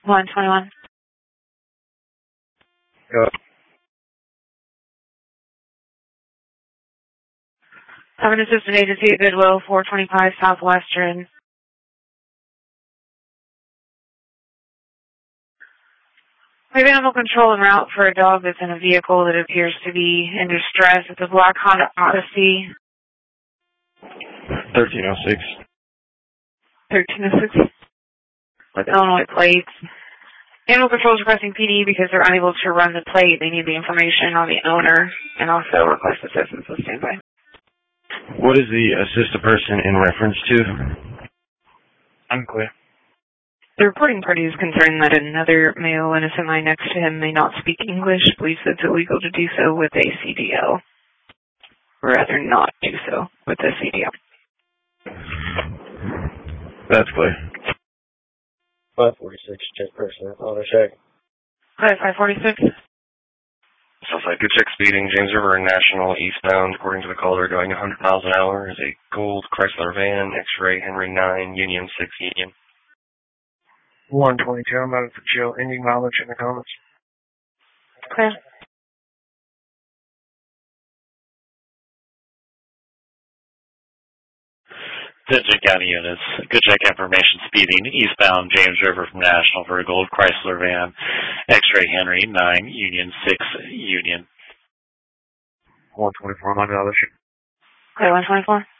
121. Go. Have an assistant agency at Goodwill, 425 Southwestern. We have animal control en route for a dog that's in a vehicle that appears to be in distress. It's a black Honda Odyssey. 1306. 1306. With Illinois plates. Animal control is requesting PD because they're unable to run the plate. They need the information on the owner and also request assistance with standby. What is the assist a person in reference to? Unclear. The reporting party is concerned that another male in a semi next to him may not speak English, believes it's illegal to do so with a CDL. Or rather, not do so with a CDL. That's clear. 546, check person. Auto check. Hi, 546. Southside, good check speeding. James River National eastbound, according to the caller, going 100 miles an hour is a gold Chrysler van, X-ray Henry 9, Union 6 Union. 122, I'm out for Jill. Any mileage in the comments? Clear. Denton County units, good check information speeding, eastbound James River from National for a gold Chrysler van, X-ray Henry 9, Union 6 Union. 124, I'm on the other ship. Clear, 124.